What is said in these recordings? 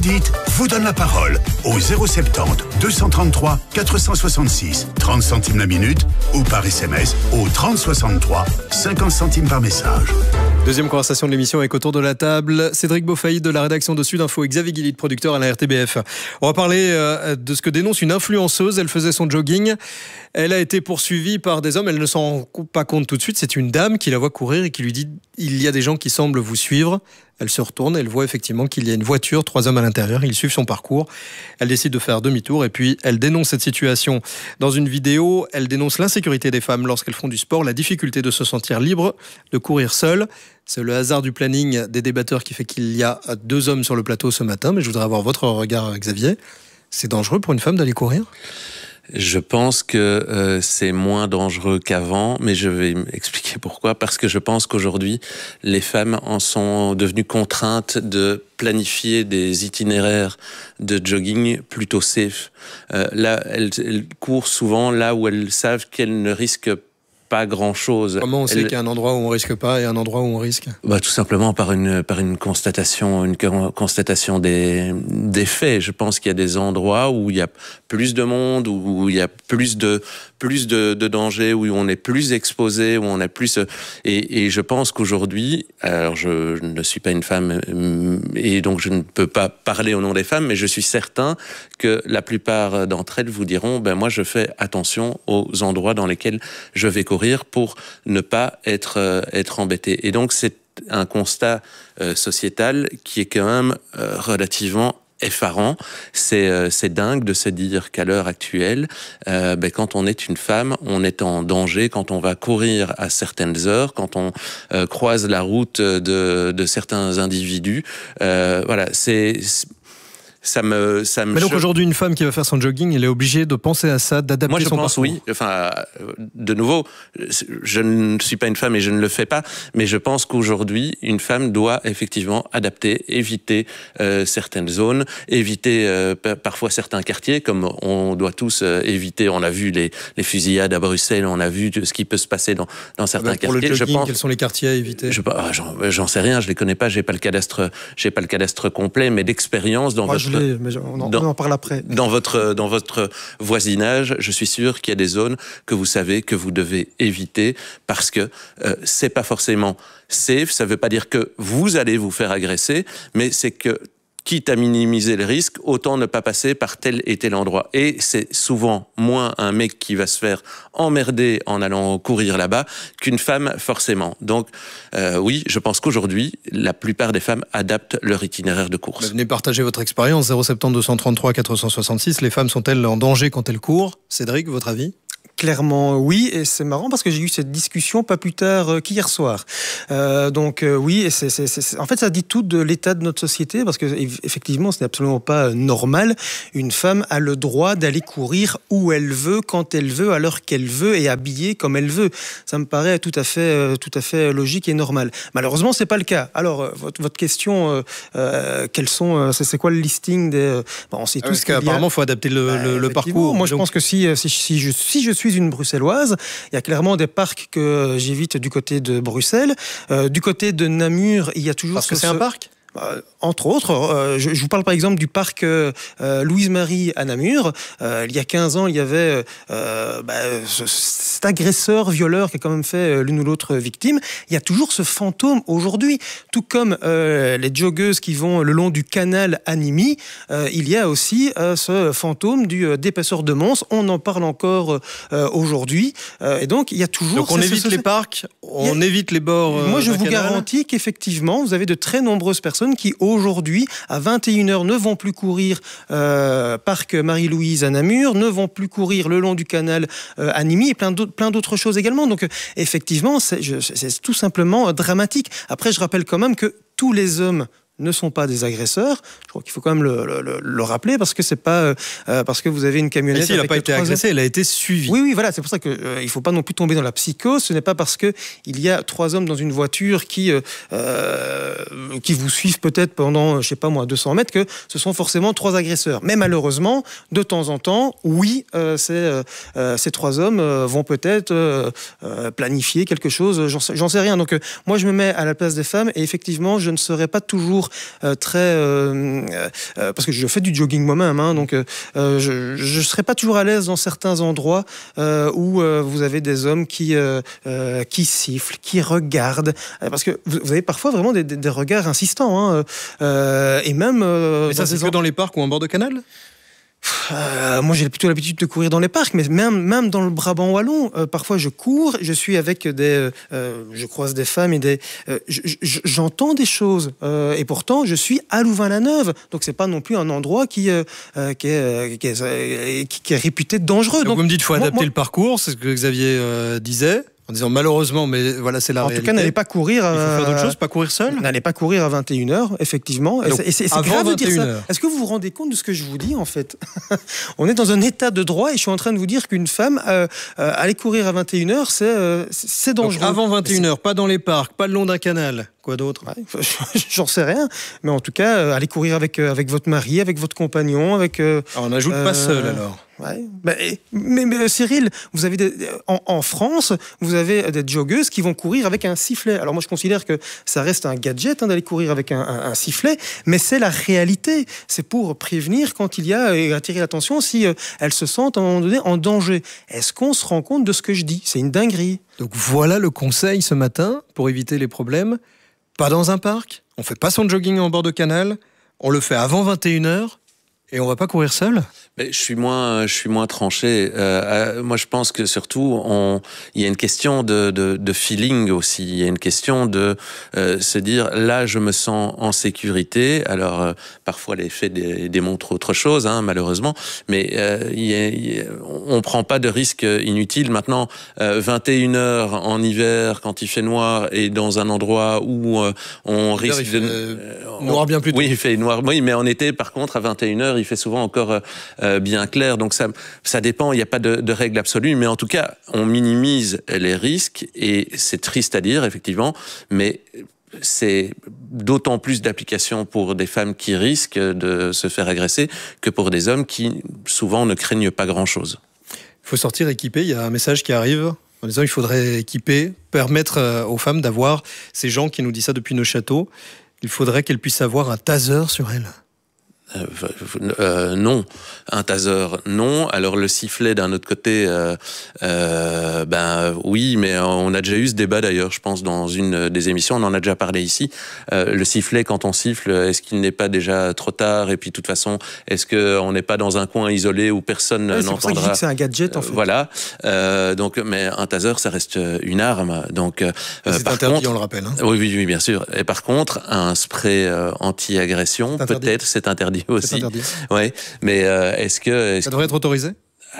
dites vous donne la parole au 070 233 466, 30 centimes la minute, ou par SMS au 3063, 50 centimes par message. Deuxième conversation de l'émission avec autour de la table Cédric Beaufailly de la rédaction de Sud Info et Xavier Guilly, producteur à la RTBF. On va parler de ce que dénonce une influenceuse. Elle faisait son jogging. Elle a été poursuivie par des hommes. Elle ne s'en rend pas compte tout de suite. C'est une dame qui la voit courir et qui lui dit « Il y a des gens qui semblent vous suivre ». Elle se retourne, elle voit effectivement qu'il y a une voiture, 3 hommes à l'intérieur, ils suivent son parcours. Elle décide de faire demi-tour et puis elle dénonce cette situation dans une vidéo. Elle dénonce l'insécurité des femmes lorsqu'elles font du sport, la difficulté de se sentir libre, de courir seule. C'est le hasard du planning des débatteurs qui fait qu'il y a 2 hommes sur le plateau ce matin. Mais je voudrais avoir votre regard, Xavier. C'est dangereux pour une femme d'aller courir ? Je pense que c'est moins dangereux qu'avant, mais je vais expliquer pourquoi. Parce que je pense qu'aujourd'hui, les femmes en sont devenues contraintes de planifier des itinéraires de jogging plutôt safe. Là, elles courent souvent là où elles savent qu'elles ne risquent pas grand-chose. Comment on sait qu'il y a un endroit où on risque pas et un endroit où on risque ? Tout simplement par une constatation des faits. Je pense qu'il y a des endroits où il y a plus de monde, où il y a plus de danger, où on est plus exposé, où on a plus... Et je pense qu'aujourd'hui, alors je ne suis pas une femme et donc je ne peux pas parler au nom des femmes, mais je suis certain que la plupart d'entre elles vous diront, moi je fais attention aux endroits dans lesquels je vais courir pour ne pas être embêté. Et donc c'est un constat sociétal qui est quand même relativement effarant. C'est dingue de se dire qu'à l'heure actuelle, quand on est une femme, on est en danger quand on va courir à certaines heures, quand on croise la route de certains individus. Ça me Mais donc aujourd'hui, une femme qui va faire son jogging, elle est obligée de penser à ça, d'adapter son parcours. Moi, je pense oui. Enfin, de nouveau, je ne suis pas une femme et je ne le fais pas, mais je pense qu'aujourd'hui, une femme doit effectivement adapter, éviter certaines zones, éviter parfois certains quartiers, comme on doit tous éviter. On a vu les fusillades à Bruxelles, on a vu ce qui peut se passer dans certains quartiers. Pour le jogging, quels sont les quartiers à éviter ? J'en sais rien, je les connais pas, j'ai pas le cadastre complet, mais d'expérience dans votre... Mais on en parle après. Dans votre voisinage, je suis sûr qu'il y a des zones que vous savez que vous devez éviter parce que c'est pas forcément safe. Ça veut pas dire que vous allez vous faire agresser, mais c'est que quitte à minimiser le risque, autant ne pas passer par tel et tel endroit. Et c'est souvent moins un mec qui va se faire emmerder en allant courir là-bas qu'une femme, forcément. Donc, oui, je pense qu'aujourd'hui, la plupart des femmes adaptent leur itinéraire de course. Venez partager votre expérience, 070 233 466. Les femmes sont-elles en danger quand elles courent ? Cédric, votre avis ? Clairement oui, et c'est marrant parce que j'ai eu cette discussion pas plus tard qu'hier soir. Oui, et en fait ça dit tout de l'état de notre société parce que effectivement ce n'est absolument pas normal. Une femme a le droit d'aller courir où elle veut, quand elle veut, à l'heure qu'elle veut et habillée comme elle veut. Ça me paraît tout à fait logique et normal. Malheureusement c'est pas le cas. Alors votre question, quels sont, c'est quoi le listing des on sait tous qu'apparemment il faut adapter le parcours. Moi je pense que si je suis une Bruxelloise, il y a clairement des parcs que j'évite du côté de Bruxelles. Du côté de Namur, il y a toujours... Parce que c'est un parc ? Entre autres, je vous parle par exemple du parc Louise-Marie à Namur. Il y a 15 ans, il y avait cet agresseur, violeur qui a quand même fait l'une ou l'autre victime. Il y a toujours ce fantôme aujourd'hui. Tout comme les joggeuses qui vont le long du canal à Nîmes, il y a aussi ce fantôme d'épaisseur de Mons. On en parle encore aujourd'hui. Et donc, il y a toujours... Donc on évite les parcs, on évite les bords Moi, je vous garantis qu'effectivement, vous avez de très nombreuses personnes qui aujourd'hui, à 21h, ne vont plus courir parc Marie-Louise à Namur, ne vont plus courir le long du canal à Nîmes et plein d'autres choses également. Donc effectivement, c'est tout simplement dramatique. Après, je rappelle quand même que tous les hommes ne sont pas des agresseurs. Je crois qu'il faut quand même le rappeler parce que c'est pas parce que vous avez une camionnette. Mais si, elle n'a pas été agressée, elle a été suivie. Oui, voilà, c'est pour ça que il faut pas non plus tomber dans la psychose. Ce n'est pas parce que il y a 3 hommes dans une voiture qui vous suivent peut-être pendant, je sais pas moi, 200 mètres que ce sont forcément 3 agresseurs. Mais malheureusement, de temps en temps, oui, ces 3 hommes vont peut-être planifier quelque chose. J'en sais rien. Donc moi, je me mets à la place des femmes et effectivement, je ne serai pas toujours toujours très... parce que je fais du jogging moi-même, hein, donc je ne serais pas toujours à l'aise dans certains endroits où vous avez des hommes qui sifflent, qui regardent, parce que vous avez parfois vraiment des regards insistants, hein, et même... Mais ça, c'est que dans les parcs ou en bord de canal ? Moi, j'ai plutôt l'habitude de courir dans les parcs, mais même dans le Brabant wallon, parfois je cours, je suis avec je croise des femmes et j'entends des choses, et pourtant je suis à Louvain-la-Neuve, donc c'est pas non plus un endroit qui est réputé dangereux. Donc vous me dites, faut adapter le parcours, c'est ce que Xavier disait. En disant malheureusement, mais voilà, c'est la réalité. En tout cas, n'allez pas courir. Il faut faire d'autres choses, pas courir seul. N'allez pas courir à 21h, effectivement. Et c'est grave de dire ça. Est-ce que vous vous rendez compte de ce que je vous dis, en fait? On est dans un état de droit et je suis en train de vous dire qu'une femme, aller courir à 21h, c'est dangereux. Donc avant 21h, pas dans les parcs, pas le long d'un canal. Quoi d'autre? J'en sais rien. Mais en tout cas, allez courir avec votre mari, avec votre compagnon, avec... Alors on n'ajoute pas seul, alors. Ouais. Mais Cyril, vous avez en France, vous avez des joggeuses qui vont courir avec un sifflet. Alors moi, je considère que ça reste un gadget d'aller courir avec un sifflet, mais c'est la réalité. C'est pour prévenir quand il y a et attirer l'attention si elles se sentent à un moment donné en danger. Est-ce qu'on se rend compte de ce que je dis? C'est une dinguerie. Donc voilà le conseil ce matin pour éviter les problèmes. Pas dans un parc, on fait pas son jogging en bord de canal, on le fait avant 21h. Et on va pas courir seul? Mais je suis moins tranché. Moi, je pense que surtout, il y a une question de feeling aussi. Il y a une question de se dire, là, je me sens en sécurité. Alors, parfois, les faits démontrent autre chose, hein, malheureusement. Mais on prend pas de risques inutiles. Maintenant, 21h en hiver, quand il fait noir, et dans un endroit où on risque de... noir bien plus tôt. Oui, il fait noir. Oui, mais en été, par contre, à 21h, il fait souvent encore bien clair. Donc ça dépend, il n'y a pas de règle absolue, mais en tout cas, on minimise les risques et c'est triste à dire, effectivement, mais c'est d'autant plus d'applications pour des femmes qui risquent de se faire agresser que pour des hommes qui, souvent, ne craignent pas grand-chose. Il faut sortir équipé, il y a un message qui arrive en disant qu'il faudrait équiper, permettre aux femmes d'avoir, ces gens qui nous disent ça depuis nos châteaux, il faudrait qu'elles puissent avoir un taser sur elles. Non, un taser, non. Alors le sifflet d'un autre côté, oui, mais on a déjà eu ce débat d'ailleurs, je pense, dans une des émissions, on en a déjà parlé ici. Le sifflet, quand on siffle, est-ce qu'il n'est pas déjà trop tard? Et puis de toute façon, est-ce qu'on n'est pas dans un coin isolé où personne n'entendra? C'est pour ça que je dis que c'est un gadget en fait. Voilà. Donc, mais un taser, ça reste une arme. Donc, c'est interdit, on le rappelle. Hein. Oui, bien sûr. Et par contre, un spray anti-agression, peut-être, c'est interdit aussi. C'est interdit. Ouais, mais est-ce que ça devrait être autorisé?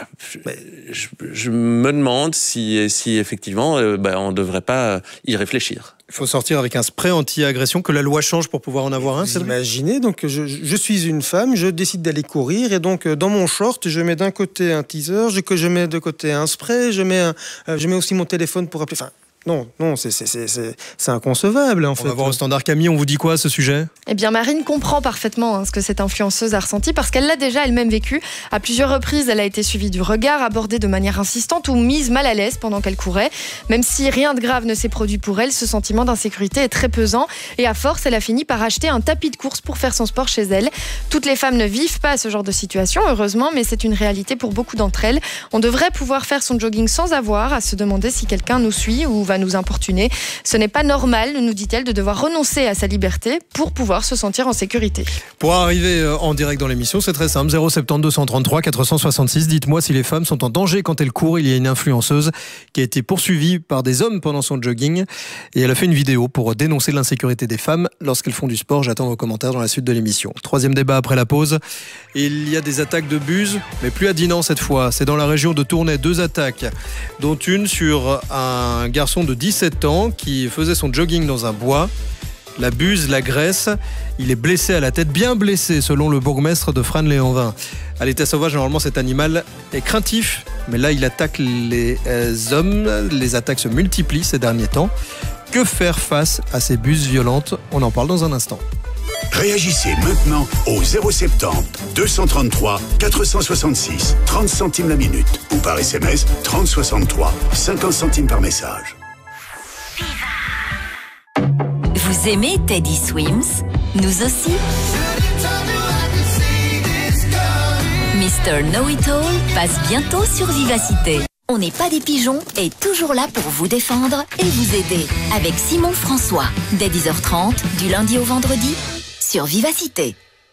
Je me demande si effectivement, on ne devrait pas y réfléchir. Il faut sortir avec un spray anti-agression, que la loi change pour pouvoir en avoir un. Vous imaginez, donc je suis une femme, je décide d'aller courir et donc dans mon short, je mets d'un côté un teaser, je mets de côté un spray, je mets aussi mon téléphone pour appeler. Enfin, non, c'est inconcevable en fait. On va voir au standard. Camille, on vous dit quoi à ce sujet? Eh bien, Marine comprend parfaitement ce que cette influenceuse a ressenti parce qu'elle l'a déjà elle-même vécu. À plusieurs reprises, elle a été suivie du regard, abordée de manière insistante ou mise mal à l'aise pendant qu'elle courait. Même si rien de grave ne s'est produit pour elle, ce sentiment d'insécurité est très pesant. Et à force, elle a fini par acheter un tapis de course pour faire son sport chez elle. Toutes les femmes ne vivent pas ce genre de situation, heureusement, mais c'est une réalité pour beaucoup d'entre elles. On devrait pouvoir faire son jogging sans avoir à se demander si quelqu'un nous suit ou va nous importuner. Ce n'est pas normal, nous dit-elle, de devoir renoncer à sa liberté pour pouvoir se sentir en sécurité. Pour arriver en direct dans l'émission, c'est très simple. 070 233 466. Dites-moi si les femmes sont en danger quand elles courent. Il y a une influenceuse qui a été poursuivie par des hommes pendant son jogging et elle a fait une vidéo pour dénoncer l'insécurité des femmes lorsqu'elles font du sport. J'attends vos commentaires dans la suite de l'émission. Troisième débat après la pause. Il y a des attaques de buse, mais plus à Dinan cette fois. C'est dans la région de Tournai. 2 attaques, dont une sur un garçon de 17 ans qui faisait son jogging dans un bois. La buse l'agresse. Il est blessé à la tête, bien blessé selon le bourgmestre de Frasnes-les-Anvins. À l'état sauvage, normalement cet animal est craintif, mais là il attaque les hommes. Les attaques se multiplient ces derniers temps. Que faire face à ces buses violentes? On en parle dans un instant. Réagissez maintenant au 070 233 466 30 centimes la minute ou par SMS 30 63 50 centimes par message. Vous aimez Teddy Swims? Nous aussi. Mr. Know-It-All passe bientôt sur Vivacité. On n'est pas des pigeons et toujours là pour vous défendre et vous aider. Avec Simon François, dès 10h30, du lundi au vendredi, sur Vivacité.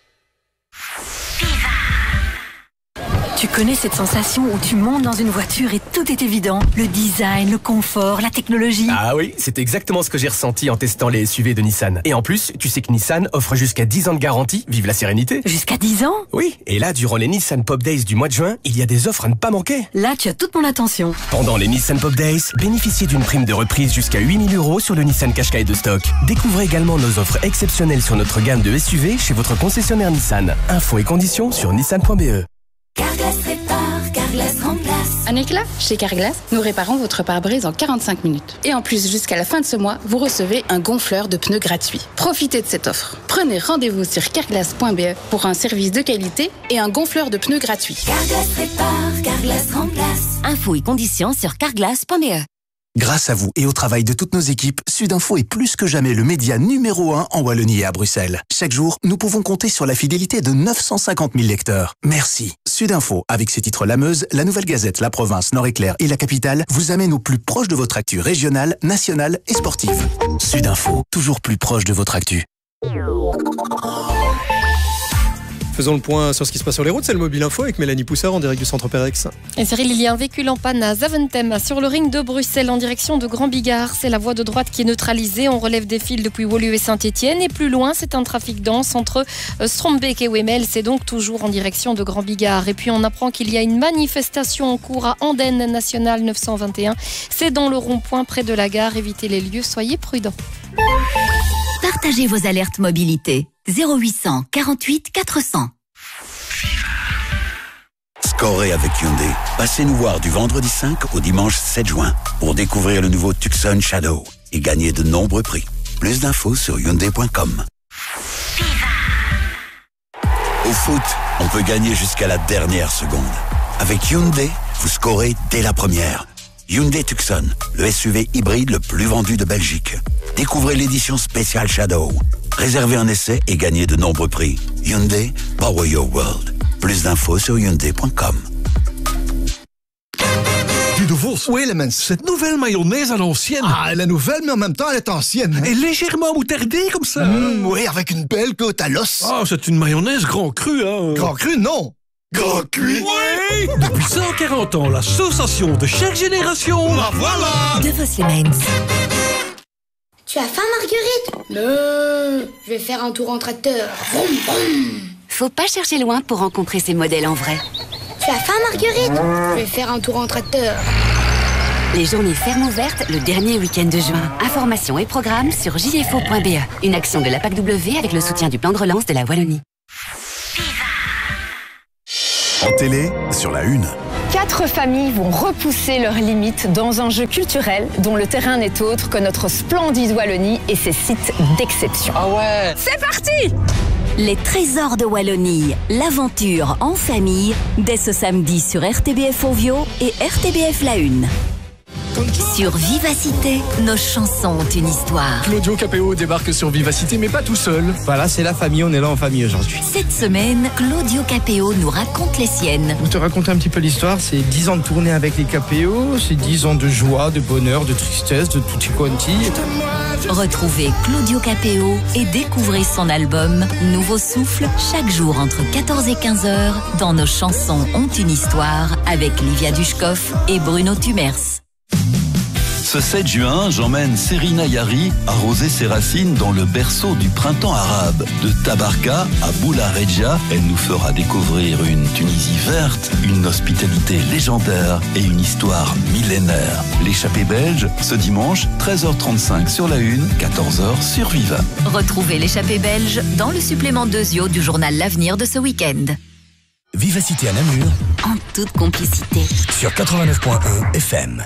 Tu connais cette sensation où tu montes dans une voiture et tout est évident? Le design, le confort, la technologie. Ah oui, c'est exactement ce que j'ai ressenti en testant les SUV de Nissan. Et en plus, tu sais que Nissan offre jusqu'à 10 ans de garantie, vive la sérénité. Jusqu'à 10 ans? Oui, et là, durant les Nissan Pop Days du mois de juin, il y a des offres à ne pas manquer. Là, tu as toute mon attention. Pendant les Nissan Pop Days, bénéficiez d'une prime de reprise jusqu'à 8 000 € sur le Nissan Qashqai de stock. Découvrez également nos offres exceptionnelles sur notre gamme de SUV chez votre concessionnaire Nissan. Infos et conditions sur nissan.be. Carglass répare, Carglass remplace. Un éclat? Chez Carglass, nous réparons votre pare-brise en 45 minutes. Et en plus, jusqu'à la fin de ce mois, vous recevez un gonfleur de pneus gratuit. Profitez de cette offre. Prenez rendez-vous sur carglass.be pour un service de qualité et un gonfleur de pneus gratuit. Carglass répare, Carglass remplace. Infos et conditions sur carglass.be. Grâce à vous et au travail de toutes nos équipes, Sudinfo est plus que jamais le média numéro 1 en Wallonie et à Bruxelles. Chaque jour, nous pouvons compter sur la fidélité de 950 000 lecteurs. Merci. Sudinfo, avec ses titres La Meuse, La Nouvelle Gazette, La Province, Nord-Éclair et La Capitale, vous amène au plus proche de votre actu régionale, nationale et sportive. Sudinfo, toujours plus proche de votre actu. Faisons le point sur ce qui se passe sur les routes. C'est le Mobile Info avec Mélanie Poussard en direct du centre Pérex. Et Cyril, il y a un véhicule en panne à Zaventem sur le ring de Bruxelles en direction de Grand Bigard. C'est la voie de droite qui est neutralisée. On relève des fils depuis Woluwe et Saint-Étienne. Et plus loin, c'est un trafic dense entre Strombeek et Wemmel. C'est donc toujours en direction de Grand Bigard. Et puis on apprend qu'il y a une manifestation en cours à Andenne Nationale 921. C'est dans le rond-point près de la gare. Évitez les lieux, soyez prudents. Partagez vos alertes mobilité. 0800 48 400. Scorez avec Hyundai. Passez nous voir du vendredi 5 au dimanche 7 juin pour découvrir le nouveau Tucson Shadow et gagner de nombreux prix. Plus d'infos sur Hyundai.com. Au foot, on peut gagner jusqu'à la dernière seconde. Avec Hyundai, vous scorez dès la première. Hyundai Tucson, le SUV hybride le plus vendu de Belgique. Découvrez l'édition spéciale Shadow. Réservez un essai et gagnez de nombreux prix. Hyundai, Power Your World. Plus d'infos sur Hyundai.com. Du nouveau. Oui, Lemens. Cette nouvelle mayonnaise à l'ancienne. Ah, elle est nouvelle, mais en même temps, elle est ancienne. Et légèrement moutardée comme ça. Oui, avec une belle côte à l'os. Ah, c'est une mayonnaise grand cru, hein. Grand cru, non. Grand cuit. Oui. Depuis 140 ans, la sensation de chaque génération. La voilà. De vos Siemens. Tu as faim, Marguerite? Non, je vais faire un tour en tracteur. Vroom, vroom. Faut pas chercher loin pour rencontrer ces modèles en vrai. Tu as faim, Marguerite? Je vais faire un tour en tracteur. Les journées fermes ouvertes le dernier week-end de juin. Informations et programmes sur jfo.be. Une action de la PACW avec le soutien du plan de relance de la Wallonie. En télé, sur la une. 4 familles vont repousser leurs limites dans un jeu culturel dont le terrain n'est autre que notre splendide Wallonie et ses sites d'exception. Ah ouais! C'est parti! Les trésors de Wallonie, l'aventure en famille, dès ce samedi sur RTBF Ovio et RTBF La Une. Sur Vivacité, nos chansons ont une histoire. Claudio Capéo débarque sur Vivacité, mais pas tout seul. Voilà, c'est la famille, on est là en famille aujourd'hui. Cette semaine, Claudio Capéo nous raconte les siennes. Vous te racontez un petit peu l'histoire, c'est 10 ans de tournée avec les Capéo, c'est 10 ans de joie, de bonheur, de tristesse, de tutti quanti. Retrouvez Claudio Capéo et découvrez son album Nouveau Souffle chaque jour entre 14 et 15 heures dans Nos chansons ont une histoire avec Livia Dushkov et Bruno Tumers. Ce 7 juin, j'emmène Serina Yari arroser ses racines dans le berceau du printemps arabe. De Tabarka à Boula Regia, elle nous fera découvrir une Tunisie verte, une hospitalité légendaire et une histoire millénaire. L'échappée belge, ce dimanche, 13h35 sur la Une, 14h sur Viva. Retrouvez l'échappée belge dans le supplément 2 du journal L'Avenir de ce week-end. Vivacité à Namur. En toute complicité. Sur 89.1 FM.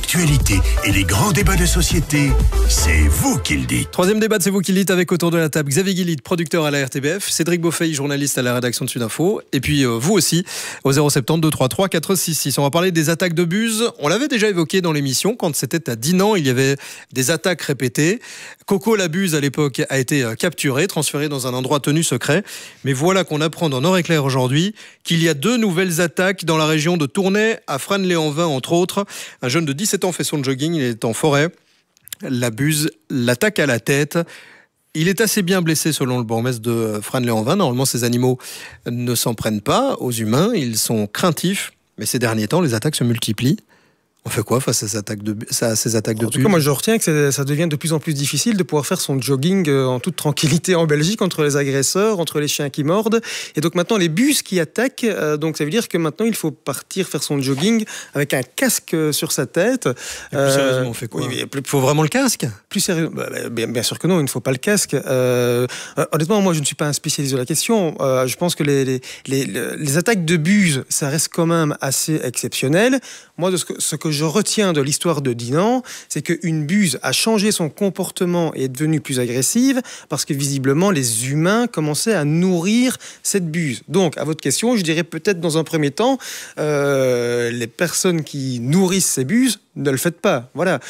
l'actualité et les grands débats de société, c'est vous qui le dites. Troisième débat de C'est vous qui le dites avec autour de la table Xavier Guillit, producteur à la RTBF, Cédric Beaufeuille, journaliste à la rédaction de Sudinfo, et puis vous aussi au 070 233 466. On va parler des attaques de buse. On l'avait déjà évoqué dans l'émission quand c'était à Dinan, il y avait des attaques répétées. Coco la buse à l'époque a été capturé, transféré dans un endroit tenu secret. Mais voilà qu'on apprend dans Nord-Éclair aujourd'hui qu'il y a 2 nouvelles attaques dans la région de Tournai, à Frasnes-lès-en-Vin entre autres. Un jeune de 17 ans fait son jogging, il est en forêt. La buse l'attaque à la tête. Il est assez bien blessé selon le bourgmestre de Frasnes-lès-en-Vin. Normalement, ces animaux ne s'en prennent pas aux humains, ils sont craintifs. Mais ces derniers temps, les attaques se multiplient. On fait quoi face à ces attaques de buse? En tout cas, moi je retiens que ça devient de plus en plus difficile de pouvoir faire son jogging en toute tranquillité en Belgique entre les agresseurs, entre les chiens qui mordent. Et donc maintenant les buses qui attaquent, donc ça veut dire que maintenant il faut partir faire son jogging avec un casque sur sa tête. Et plus sérieusement, on fait quoi? Il faut vraiment le casque? Plus sérieusement, bien sûr que non, il ne faut pas le casque. Honnêtement, moi je ne suis pas un spécialiste de la question. Je pense que les attaques de buse, ça reste quand même assez exceptionnel. Moi, ce que je retiens de l'histoire de Dinan, c'est qu'une buse a changé son comportement et est devenue plus agressive parce que visiblement les humains commençaient à nourrir cette buse. Donc, à votre question, je dirais peut-être dans un premier temps, les personnes qui nourrissent ces buses, ne le faites pas. Voilà.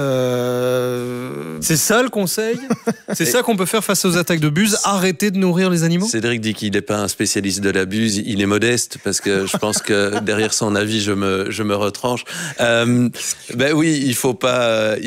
C'est ça le conseil? C'est ça qu'on peut faire face aux attaques de buse? Arrêter de nourrir les animaux? Cédric dit qu'il n'est pas un spécialiste de la buse, il est modeste parce que je pense que derrière son avis, je me retranche. Ben oui, il faut pas.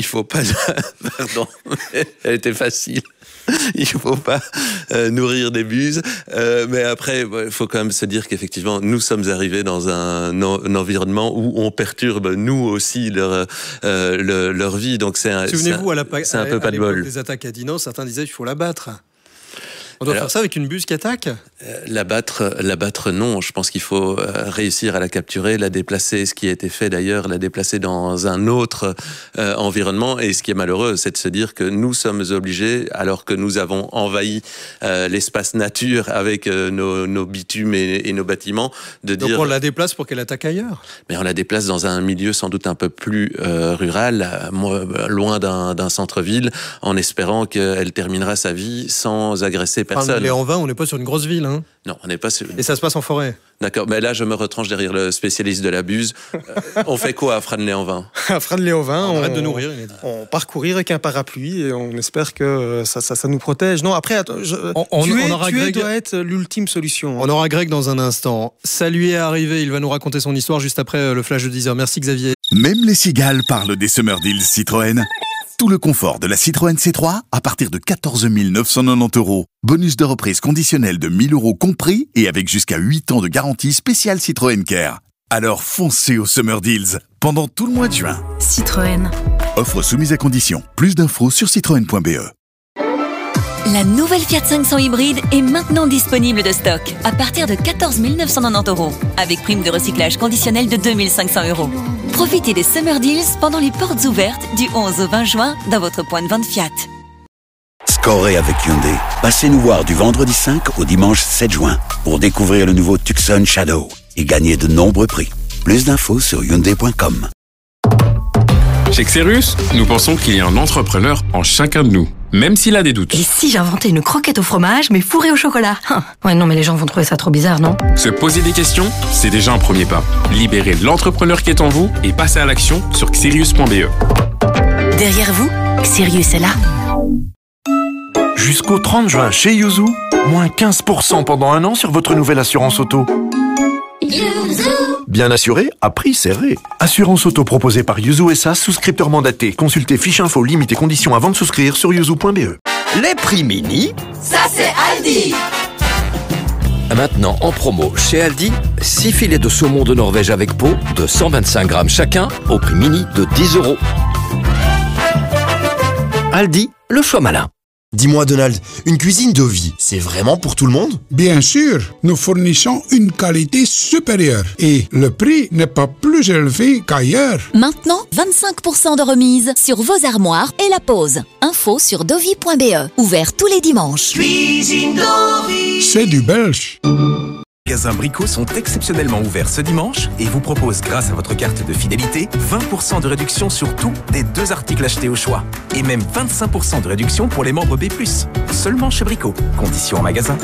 Pardon, elle était facile. Il faut pas nourrir des buses, mais après il faut quand même se dire qu'effectivement nous sommes arrivés dans un environnement où on perturbe nous aussi leur vie, donc c'est un peu pas de bol. Des attaques à Dinan, certains disaient qu'il faut la battre. On doit faire ça avec une buse qui attaque? La battre, non. Je pense qu'il faut réussir à la capturer, la déplacer, ce qui a été fait d'ailleurs, la déplacer dans un autre environnement. Et ce qui est malheureux, c'est de se dire que nous sommes obligés, alors que nous avons envahi l'espace nature avec nos bitumes et nos bâtiments, Donc on la déplace pour qu'elle attaque ailleurs? Mais on la déplace dans un milieu sans doute un peu plus rural, loin d'un centre-ville, en espérant qu'elle terminera sa vie sans agresser personne. Frasnes-lès-en-Vin, on n'est pas sur une grosse ville. Hein. Non, on n'est pas sur... Et ça se passe en forêt. D'accord, mais là je me retranche derrière le spécialiste de la buse. On fait quoi à Frasnes-lès-en-Vin? À Frasnes-lès-en-Vin, on arrête de nourrir. On part courir avec un parapluie et on espère que ça nous protège. Non, après, tuer doit être l'ultime solution. On aura Greg dans un instant. Ça lui est arrivé, il va nous raconter son histoire juste après le flash de 10h. Merci Xavier. Même les cigales parlent des Summer Deals Citroën. Tout le confort de la Citroën C3 à partir de 14 990 €. Bonus de reprise conditionnel de 1 000 € compris et avec jusqu'à 8 ans de garantie spéciale Citroën Care. Alors foncez aux Summer Deals pendant tout le mois de juin. Citroën. Offre soumise à condition. Plus d'infos sur citroën.be. La nouvelle Fiat 500 hybride est maintenant disponible de stock à partir de 14 990 €, avec prime de recyclage conditionnelle de 2 500 €. Profitez des Summer Deals pendant les portes ouvertes du 11 au 20 juin dans votre point de vente Fiat. Scorez avec Hyundai. Passez nous voir du vendredi 5 au dimanche 7 juin pour découvrir le nouveau Tucson Shadow et gagner de nombreux prix. Plus d'infos sur Hyundai.com. Chez Xerus, nous pensons qu'il y a un entrepreneur en chacun de nous, même s'il a des doutes. Et si j'inventais une croquette au fromage, mais fourrée au chocolat? Ouais, non, mais les gens vont trouver ça trop bizarre, non? Se poser des questions, c'est déjà un premier pas. Libérez l'entrepreneur qui est en vous et passez à l'action sur xerius.be. Derrière vous, Xerius est là. Jusqu'au 30 juin chez Yuzu, moins 15% pendant un an sur votre nouvelle assurance auto. Bien assuré, à prix serré. Assurance auto proposée par Yuzu SA, souscripteur mandaté. Consultez fiche info, limites et conditions avant de souscrire sur yuzu.be. Les prix mini, ça c'est Aldi. Maintenant en promo chez Aldi, 6 filets de saumon de Norvège avec peau de 125 grammes chacun au prix mini de 10 €. Aldi, le choix malin. Dis-moi Donald, une cuisine de vie, c'est vraiment pour tout le monde? Bien sûr, nous fournissons une qualité supérieure et le prix n'est pas plus élevé qu'ailleurs. Maintenant, 25% de remise sur vos armoires et la pose. Info sur dovi.be. Ouvert tous les dimanches. Cuisine Dovi, c'est du belge. Les magasins Brico sont exceptionnellement ouverts ce dimanche et vous proposent, grâce à votre carte de fidélité, 20% de réduction sur tout des 2 articles achetés au choix. Et même 25% de réduction pour les membres B+. Seulement chez Brico. Conditions en magasin.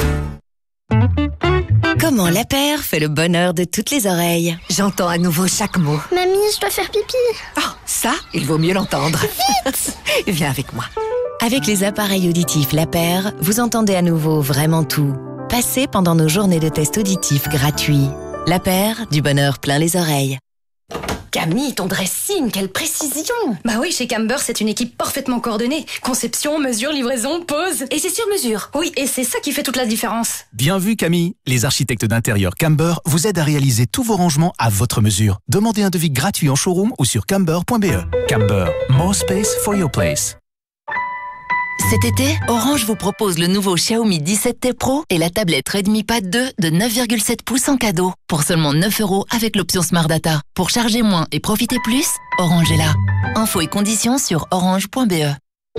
Comment La Paire fait le bonheur de toutes les oreilles. J'entends à nouveau chaque mot. Mamie, je dois faire pipi. Oh, ça, il vaut mieux l'entendre. Vite. Viens avec moi. Avec les appareils auditifs La Paire, vous entendez à nouveau vraiment tout. Passez pendant nos journées de tests auditifs gratuits. La Paire, du bonheur plein les oreilles. Camille, ton dressing, quelle précision! Bah oui, chez Camber, c'est une équipe parfaitement coordonnée. Conception, mesure, livraison, pose. Et c'est sur mesure. Oui, et c'est ça qui fait toute la différence. Bien vu Camille, les architectes d'intérieur Camber vous aident à réaliser tous vos rangements à votre mesure. Demandez un devis gratuit en showroom ou sur camber.be. Camber, more space for your place. Cet été, Orange vous propose le nouveau Xiaomi 17T Pro et la tablette Redmi Pad 2 de 9,7 pouces en cadeau. Pour seulement 9 € avec l'option Smart Data. Pour charger moins et profiter plus, Orange est là. Infos et conditions sur orange.be.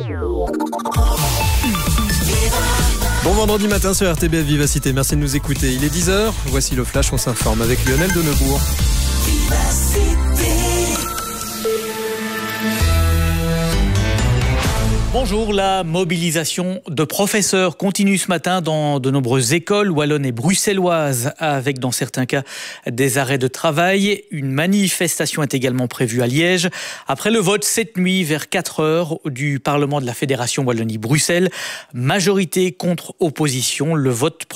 Bon vendredi matin sur RTBF Vivacité, merci de nous écouter. Il est 10h, voici le flash, on s'informe avec Lionel Denebourg. Bonjour, la mobilisation de professeurs continue ce matin dans de nombreuses écoles wallonnes et bruxelloises, avec dans certains cas des arrêts de travail. Une manifestation est également prévue à Liège. Après le vote cette nuit vers 4h du Parlement de la Fédération Wallonie-Bruxelles, majorité contre opposition. Le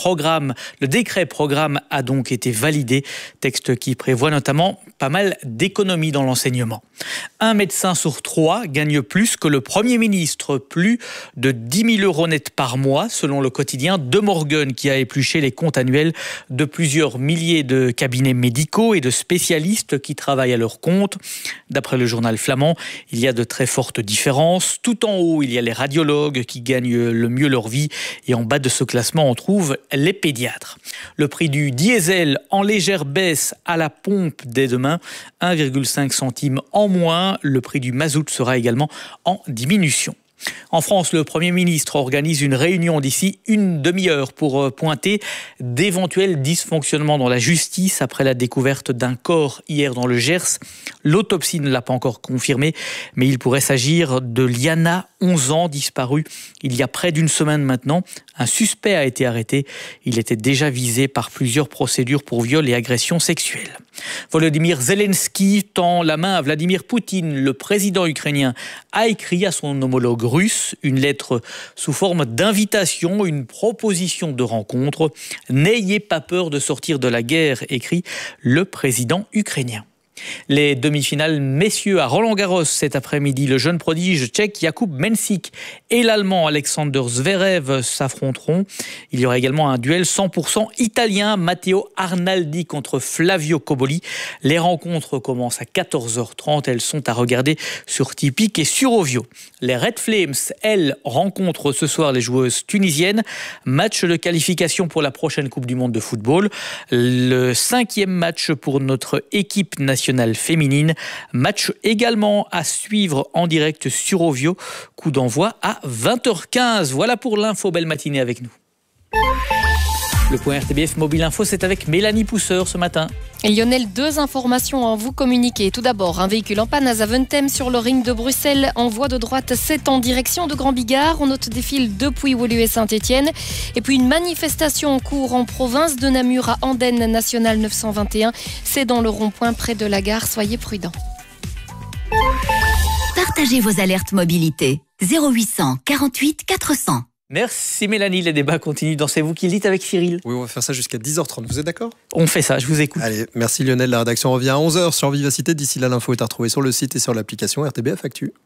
décret programme a donc été validé, texte qui prévoit notamment pas mal d'économies dans l'enseignement. Un médecin sur 3 gagne plus que le Premier ministre, plus de 10 000 € net par mois, selon le quotidien De Morgan, qui a épluché les comptes annuels de plusieurs milliers de cabinets médicaux et de spécialistes qui travaillent à leur compte. D'après le journal flamand, il y a de très fortes différences. Tout en haut, il y a les radiologues qui gagnent le mieux leur vie, et en bas de ce classement, on trouve les pédiatres. Le prix du diesel en légère baisse à la pompe dès demain, 1,5 centime en moins. Le prix du mazout sera également en diminution. En France, le Premier ministre organise une réunion d'ici une demi-heure pour pointer d'éventuels dysfonctionnements dans la justice après la découverte d'un corps hier dans le Gers. L'autopsie ne l'a pas encore confirmé, mais il pourrait s'agir de Liana, 11 ans, disparue il y a près d'une semaine maintenant. Un suspect a été arrêté. Il était déjà visé par plusieurs procédures pour viol et agression sexuelle. Volodymyr Zelensky tend la main à Vladimir Poutine. Le président ukrainien a écrit à son homologue russe une lettre sous forme d'invitation, une proposition de rencontre. « N'ayez pas peur de sortir de la guerre », écrit le président ukrainien. Les demi-finales messieurs à Roland-Garros cet après-midi. Le jeune prodige tchèque Jakub Mensik et l'allemand Alexander Zverev s'affronteront. Il y aura également un duel 100% italien, Matteo Arnaldi contre Flavio Cobolli. Les rencontres commencent à 14h30. Elles sont à regarder sur Tipeee et sur Ovio. Les Red Flames, elles, rencontrent ce soir les joueuses tunisiennes. Match de qualification pour la prochaine Coupe du Monde de football. Le 5e match pour notre équipe nationale féminine. Match également à suivre en direct sur Ovio. Coup d'envoi à 20h15. Voilà pour l'info. Belle matinée avec nous. Le point RTBF Mobile Info, c'est avec Mélanie Pousseur ce matin. Et Lionel, 2 informations à vous communiquer. Tout d'abord, un véhicule en panne à Zaventem sur le ring de Bruxelles en voie de droite 7 en direction de Grand Bigard. On note des files depuis Woluwe et Saint-Étienne. Et puis une manifestation en cours en province de Namur à Andenne nationale 921. C'est dans le rond-point près de la gare. Soyez prudents. Partagez vos alertes mobilité. 0800 48 400. Merci Mélanie, les débats continuent dans C'est vous qui le dites avec Cyril. Oui, on va faire ça jusqu'à 10h30, vous êtes d'accord ? On fait ça, je vous écoute. Allez, merci Lionel, la rédaction revient à 11h sur Vivacité. D'ici là, l'info est à retrouver sur le site et sur l'application RTBF Actu.